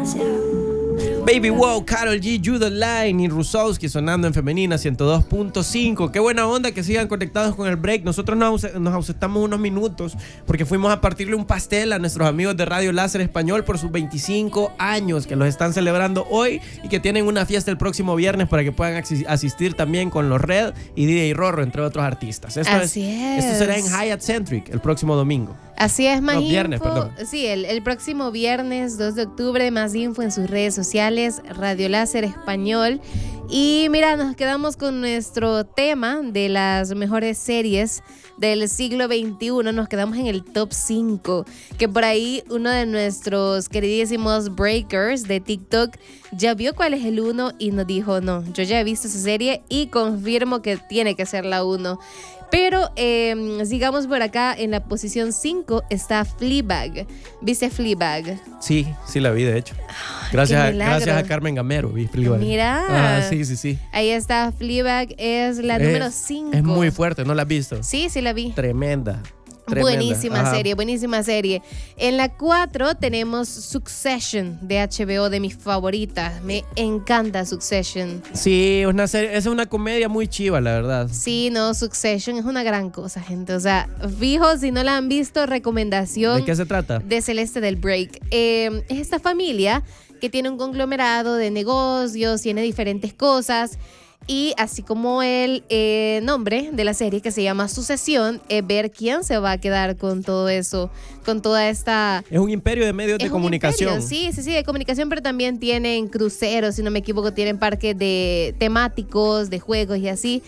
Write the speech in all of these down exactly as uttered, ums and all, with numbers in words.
Baby Wow, Karol G, Judah Line y Rusowski sonando en Femenina ciento dos punto cinco. Qué buena onda que sigan conectados con el break. Nosotros nos, aus- nos ausentamos unos minutos porque fuimos a partirle un pastel a nuestros amigos de Radio Láser Español por sus veinticinco años que los están celebrando hoy y que tienen una fiesta el próximo viernes para que puedan axi- asistir también con los Red y D J Rorro, entre otros artistas. Esto Así es, es. Esto será en Hyatt Centric el próximo domingo. Así es, más No, info. viernes, perdón. Sí, el, el próximo viernes dos de octubre, más info en sus redes sociales, Radio Láser Español. Y mira, nos quedamos con nuestro tema de las mejores series del siglo veintiuno. Nos quedamos en el top cinco, que por ahí uno de nuestros queridísimos breakers de TikTok ya vio cuál es el uno y nos dijo, no, yo ya he visto esa serie y confirmo que tiene que ser la uno. Pero eh, sigamos por acá. En la posición cinco está Fleabag. ¿Viste Fleabag? Sí, sí la vi, de hecho. Gracias, a, milagro. gracias a Carmen Gamero, vi Fleabag. Mira. Ah, sí, sí, sí. Ahí está Fleabag, es la Es- número cinco. Es muy fuerte, ¿no la has visto? Sí, sí la vi. Tremenda. Tremenda. Buenísima Ajá. serie, buenísima serie. En la cuatro tenemos Succession de H B O, de mis favoritas. Me encanta Succession. Sí, es una serie, es una comedia muy chiva, la verdad. Sí, no, Succession es una gran cosa, gente. O sea, fijo, si no la han visto, recomendación ¿De qué se trata? de Celeste del Break. Eh, es esta familia que tiene un conglomerado de negocios, tiene diferentes cosas. Y así como el eh, nombre de la serie, que se llama Sucesión, es ver quién se va a quedar con todo eso, con toda esta... Es un imperio de medios Es de un comunicación. imperio, sí, sí, sí, de comunicación, pero también tienen cruceros, si no me equivoco, tienen parques de temáticos, de juegos y así.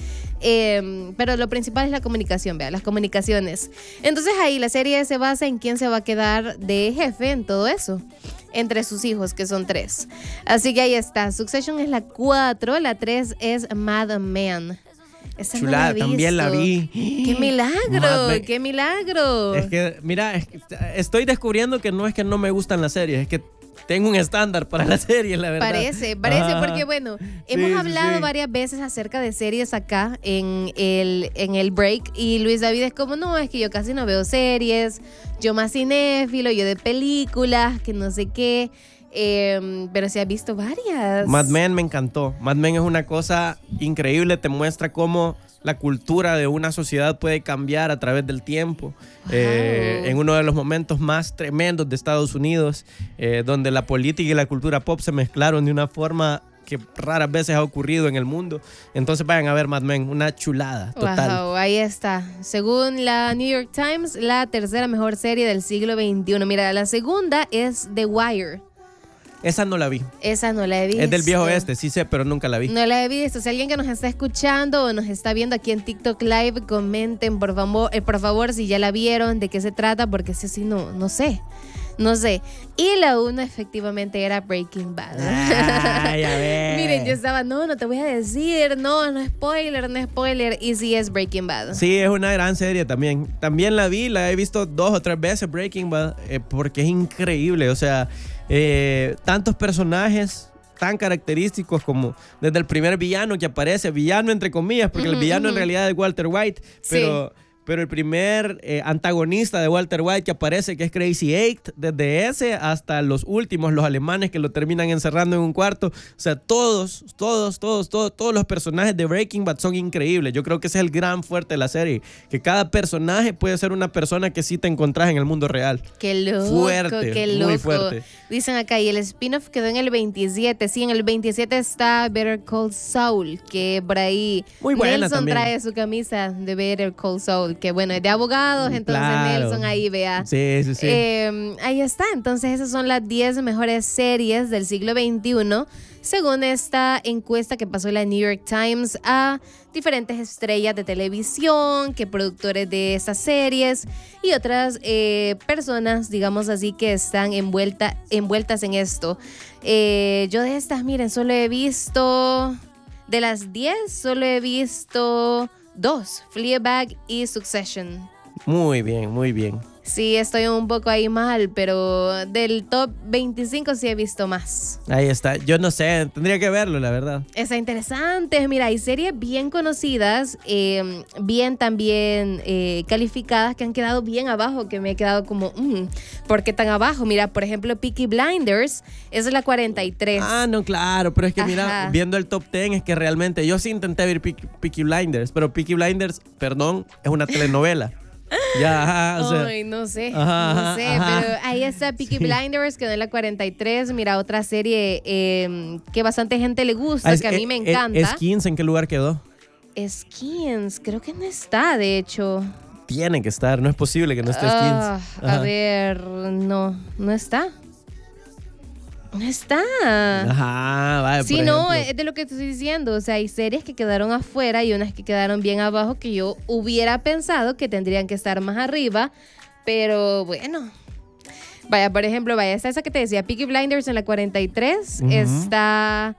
Eh, pero lo principal es la comunicación, vea, las comunicaciones. Entonces ahí la serie se basa en quién se va a quedar de jefe en todo eso, entre sus hijos, que son tres. Así que ahí está. Succession es la cuatro, la tres es Mad Men. Esa Chulada, no la he también la visto. vi. ¡Qué milagro! Mad Men. ¡Qué milagro! Es que, mira, es que estoy descubriendo que no es que no me gustan las series, es que tengo un estándar para las series, la verdad. Parece, parece, Ajá. porque bueno, Sí, hemos sí, hablado sí. varias veces acerca de series acá en el, en el break y Luis David es como, no, es que yo casi no veo series, yo más cinéfilo, yo de películas, que no sé qué, eh, pero sí has visto varias. Mad Men me encantó. Mad Men es una cosa increíble, te muestra cómo la cultura de una sociedad puede cambiar a través del tiempo. Wow. Eh, en uno de los momentos más tremendos de Estados Unidos, eh, donde la política y la cultura pop se mezclaron de una forma que raras veces ha ocurrido en el mundo. Entonces vayan a ver Mad Men, una chulada total. Wow, ahí está. Según la New York Times, la tercera mejor serie del siglo veintiuno. Mira, la segunda es The Wire. Esa no la vi. Esa no la he visto. Es del viejo oeste, sí sé, pero nunca la vi. No la he visto. Si alguien que nos está escuchando o nos está viendo aquí en TikTok Live, comenten por favor, eh, por favor si ya la vieron, de qué se trata, porque ese sí no, no sé. No sé. Y la una efectivamente era Breaking Bad. Ay, a ver. Miren, yo estaba, no, no te voy a decir, no, no spoiler, no spoiler. Y sí es Breaking Bad. Sí, es una gran serie también. También la vi, la he visto dos o tres veces, Breaking Bad, eh, porque es increíble. O sea, eh, tantos personajes tan característicos como desde el primer villano que aparece, villano entre comillas, porque Ujú, el villano ujú. en realidad es Walter White, pero... Sí. Pero el primer eh, antagonista de Walter White que aparece, que es Crazy Eight, desde ese hasta los últimos, los alemanes que lo terminan encerrando en un cuarto. O sea, todos, todos, todos, todos, todos los personajes de Breaking Bad son increíbles. Yo creo que ese es el gran fuerte de la serie. Que cada personaje puede ser una persona que sí te encontrás en el mundo real. Qué loco, Fuerte, qué muy loco. fuerte. Dicen acá, y el spin-off quedó en el veintisiete. Sí, en el veintisiete está Better Call Saul, que por ahí Muy buena Nelson también. trae su camisa de Better Call Saul, que bueno, es de abogados, entonces Claro. Nelson ahí vea. Sí, sí, sí. Eh, ahí está, entonces esas son las diez mejores series del siglo veintiuno, según esta encuesta que pasó la New York Times a diferentes estrellas de televisión, que productores de estas series y otras eh, personas, digamos así, que están envuelta, envueltas en esto. Eh, yo de estas, miren, solo he visto, de las diez, solo he visto dos, Fleabag y Succession. Muy bien, muy bien. Sí, estoy un poco ahí mal, pero del top veinticinco sí he visto más. Ahí está. Yo no sé, tendría que verlo, la verdad. Está interesante. Mira, hay series bien conocidas, eh, bien también eh, calificadas, que han quedado bien abajo, que me he quedado como, mmm, ¿por qué tan abajo? Mira, por ejemplo, Peaky Blinders es la cuarenta y tres. Ah, no, claro, pero es que mira, Ajá. viendo el top diez es que realmente, yo sí intenté ver Peaky, Peaky Blinders, pero Peaky Blinders, perdón, es una telenovela. Ya, ajá, o sea, Ay, no sé, ajá, no ajá, sé, ajá. pero ahí está Peaky Sí. Blinders, quedó en la cuarenta y tres. Mira, otra serie eh, que bastante gente le gusta, Ah, es- que a mí eh, me eh, encanta. Skins, ¿en qué lugar quedó? Skins, creo que no está, de hecho. Tiene que estar, no es posible que no esté Ah, Skins. a Ajá. ver, no, no está. No está. Ajá, vaya, Sí, por no, ejemplo. es de lo que te estoy diciendo. O sea, hay series que quedaron afuera y unas que quedaron bien abajo que yo hubiera pensado que tendrían que estar más arriba. Pero bueno. Vaya, por ejemplo, vaya, está esa que te decía, Peaky Blinders en la cuarenta y tres. Ujú. Está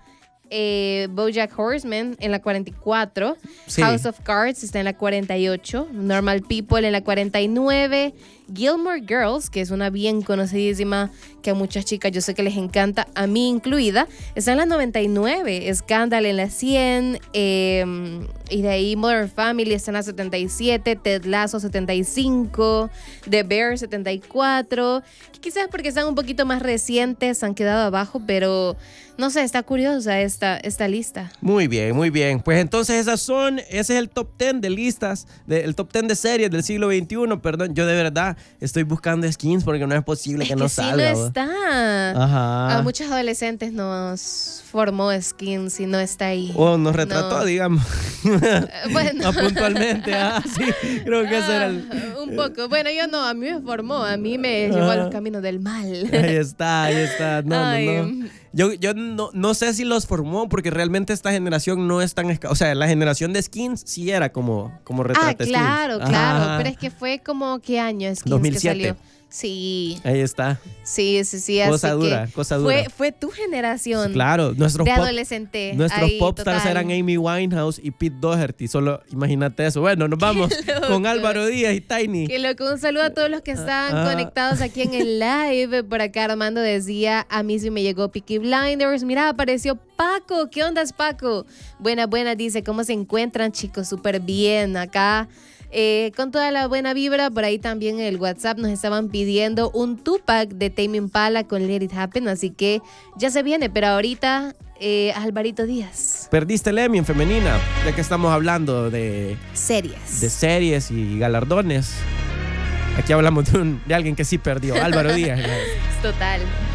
eh, BoJack Horseman en la cuarenta y cuatro. Sí. House of Cards está en la cuarenta y ocho. Normal People en la cuarenta y nueve. Gilmore Girls, que es una bien conocidísima que a muchas chicas yo sé que les encanta, a mí incluida, está en la noventa y nueve. Scandal en la cien. Eh, y de ahí Modern Family está en la setenta y siete. Ted Lasso setenta y cinco. The Bear setenta y cuatro. Que quizás porque están un poquito más recientes han quedado abajo, pero no sé, está curiosa esta, esta lista. Muy bien, muy bien. Pues entonces esas son, ese es el top diez de listas, de- el top diez de series del siglo veintiuno, perdón. Yo de verdad estoy buscando Skins porque no es posible que Es no que sí salga. no ¿va? está. Ajá. A muchos adolescentes nos formó Skins y no está ahí. O nos retrató, No. digamos. Eh, Bueno. Ah, puntualmente. Ah, sí, creo que ese era el... Ah, un poco. Bueno, yo no, a mí me formó, a mí me llevó a los caminos del mal. Ahí está, ahí está. No, Ay. no, no. Yo, yo no, no sé si los formó porque realmente esta generación no es tan... esca- O sea, la generación de Skins sí era como, como Ah, retrata Skins. claro, Ajá, claro. ajá. Pero es que fue como, ¿qué año Skins dos mil siete. que salió? Sí, Ahí está. sí, sí, sí. Cosa así dura, que cosa dura. Fue, fue tu generación Sí, claro, nuestros de pop- adolescente. Nuestros ahí, popstars total. eran Amy Winehouse y Pete Doherty. Solo imagínate eso. Bueno, nos vamos loco. con Álvaro Díaz y Tiny. Que loco, un saludo a todos los que están ah. conectados aquí en el live. Por acá Armando decía, a mí sí me llegó Peaky Blinders. Mira, apareció Paco. ¿Qué onda, Paco? Buenas, buenas, dice. ¿Cómo se encuentran, chicos? Súper bien acá. Eh, con toda la buena vibra, por ahí también en el WhatsApp nos estaban pidiendo un Tupac de Tame Impala con Let It Happen, así que ya se viene, pero ahorita eh, Alvarito Díaz. Perdiste el Emmy en femenina, ya que estamos hablando de, Series. de series y galardones. Aquí hablamos de, un, de alguien que sí perdió, Álvaro Díaz. Total.